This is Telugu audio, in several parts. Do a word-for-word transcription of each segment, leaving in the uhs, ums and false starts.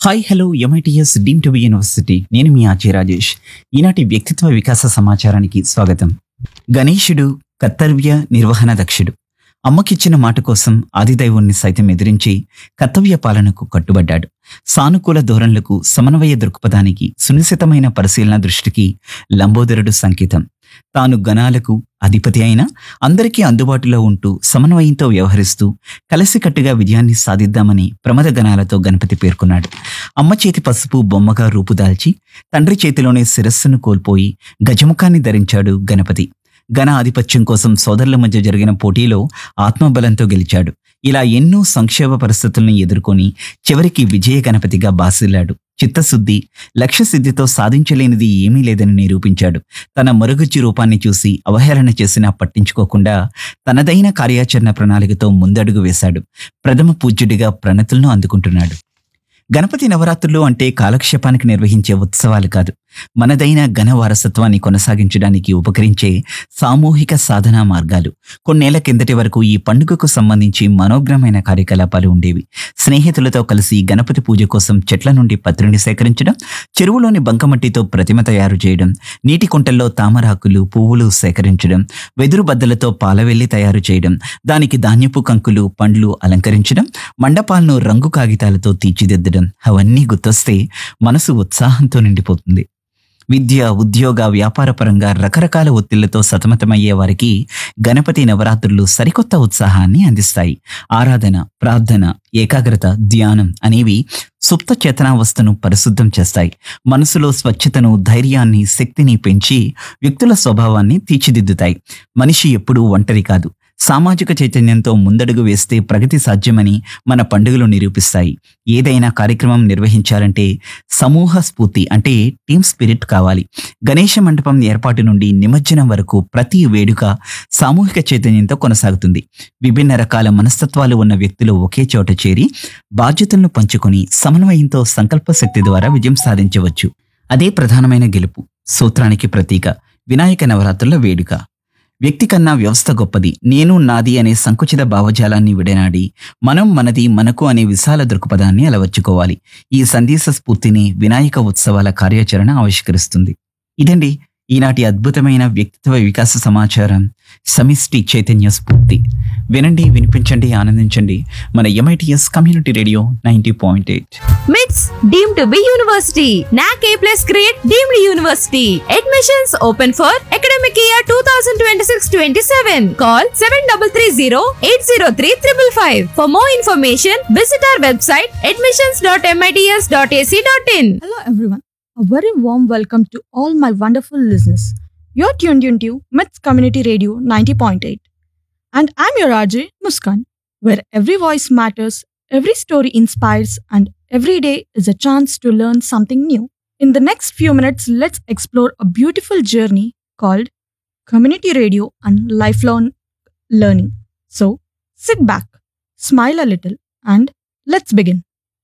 Hi hello MITS deem to be university. నేను మీ ఆర్జే రాజేష్. ఈనాటి వ్యక్తిత్వ వికాస సమాచారానికి స్వాగతం. గణేశుడు కర్తవ్య నిర్వహణ దక్షుడు. అమ్మకిచ్చిన మాట కోసం ఆదిదైవుణ్ణి సైతం ఎదిరించి కర్తవ్య పాలనకు కట్టుబడ్డాడు. సానుకూల ధోరణులకు, సమన్వయ దృక్పథానికి, సునిశితమైన పరిశీలన దృష్టికి లంబోదరుడు సంకేతం. తాను గణాలకు అధిపతి అయినా అందరికీ అందుబాటులో ఉంటూ సమన్వయంతో వ్యవహరిస్తూ కలిసికట్టుగా విజయాన్ని సాధిద్దామని ప్రమద గణాలతో గణపతి పేర్కొన్నాడు. అమ్మ చేతి పసుపు బొమ్మగా రూపుదాల్చి తండ్రి చేతిలోనే శిరస్సును కోల్పోయి గజముఖాన్ని ధరించాడు గణపతి. గణ ఆధిపత్యం కోసం సోదరుల మధ్య జరిగిన పోటీలో ఆత్మబలంతో గెలిచాడు. ఇలా ఎన్నో సంక్షోభ పరిస్థితులను ఎదుర్కొని చివరికి విజయ గణపతిగా బాసిల్లాడు. చిత్తశుద్ధి, లక్ష్యసిద్ధితో సాధించలేనిది ఏమీ లేదని నిరూపించాడు. తన మరుగుజ్జు రూపాన్ని చూసి అవహేళన చేసినా పట్టించుకోకుండా తనదైన కార్యాచరణ ప్రణాళికతో ముందడుగు వేశాడు. ప్రథమ పూజ్యుడిగా ప్రణతులను అందుకుంటున్నాడు. గణపతి నవరాత్రులు అంటే కాలక్షేపానికి నిర్వహించే ఉత్సవాలు కాదు, మనదైన ఘన వారసత్వాన్ని కొనసాగించడానికి ఉపకరించే సామూహిక సాధనా మార్గాలు. కొన్నేళ్ల కిందటి వరకు ఈ పండుగకు సంబంధించి మనోగ్రమైన కార్యకలాపాలు ఉండేవి. స్నేహితులతో కలిసి గణపతి పూజ కోసం చెట్ల నుండి పత్రిని సేకరించడం, చెరువులోని బంకమట్టితో ప్రతిమ తయారు చేయడం, నీటి కుంటల్లో తామరాకులు, పువ్వులు సేకరించడం, వెదురు బద్దలతో పాలవెల్లి తయారు చేయడం, దానికి ధాన్యపు కంకులు, పండ్లు అలంకరించడం, మండపాలను రంగు కాగితాలతో తీర్చిదిద్దడం, అవన్నీ గుర్తొస్తే మనసు ఉత్సాహంతో నిండిపోతుంది. విద్య, ఉద్యోగ, వ్యాపార పరంగా రకరకాల ఒత్తిళ్లతో సతమతమయ్యే వారికి గణపతి నవరాత్రులు సరికొత్త ఉత్సాహాన్ని అందిస్తాయి. ఆరాధన, ప్రార్థన, ఏకాగ్రత, ధ్యానం అనేవి సుప్త చేతనావస్థను పరిశుద్ధం చేస్తాయి. మనసులో స్వచ్ఛతను, ధైర్యాన్ని, శక్తిని పెంచి వ్యక్తుల స్వభావాన్ని తీర్చిదిద్దుతాయి. మనిషి ఎప్పుడూ ఒంటరి కాదు. సామాజిక చైతన్యంతో ముందడుగు వేస్తే ప్రగతి సాధ్యమని మన పండుగలు నిరూపిస్తాయి. ఏదైనా కార్యక్రమం నిర్వహించాలంటే సమూహ స్ఫూర్తి అంటే టీమ్ స్పిరిట్ కావాలి. గణేష మండపం ఏర్పాటు నుండి నిమజ్జనం వరకు ప్రతి వేడుక సామూహిక చైతన్యంతో కొనసాగుతుంది. విభిన్న రకాల మనస్తత్వాలు ఉన్న వ్యక్తులు ఒకే చోట చేరి బాధ్యతలను పంచుకొని సమన్వయంతో సంకల్ప శక్తి ద్వారా విజయం సాధించవచ్చు. అదే ప్రధానమైన గెలుపు. సూత్రానికి ప్రతీక వినాయక నవరాత్రుల వేడుక. వ్యక్తి కన్నా వ్యవస్థ గొప్పది, నేను నాది అనే సంకుచిత భావజాలాన్ని విడనాడి మనం మనది మనకు అనే విశాల దృక్పథాన్ని అలవర్చుకోవాలి. ఈ సందేశ స్ఫూర్తిని వినాయక ఉత్సవాల కార్యాచరణ ఆవిష్కరిస్తుంది. ఇదండి ఈనాటి అద్భుతమైన వ్యక్తిత్వ వికాస సమాచారం, సమిష్టి చైతన్య స్ఫూర్తి. వినండి, వినిపించండి, ఆనందించండి. మన MITS community radio ninety point eight. మిట్స్ డీమ్ టు బి యూనివర్సిటీ. నాక్ ఏ plus grade deemed university. Admissions open for academic year two thousand twenty six twenty seven. Call seven double three zero eight zero three triple five. For more information visit our website admissions dot MITS dot AC dot in. Hello everyone. A very warm welcome to all my wonderful listeners. You're tuned into Myths Community Radio ninety point eight. And I'm your R J Muskan, where every voice matters, every story inspires, and every day is a chance to learn something new. In the next few minutes, let's explore a beautiful journey called Community Radio and Lifelong Learning. So, sit back, smile a little, and let's begin.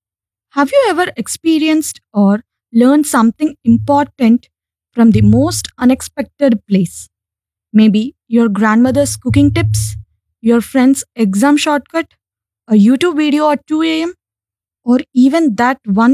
Have you ever experienced or learned something important from the most unexpected place? Maybe your grandmother's cooking tips, your friend's exam shortcut, a YouTube video at two a m, or even that one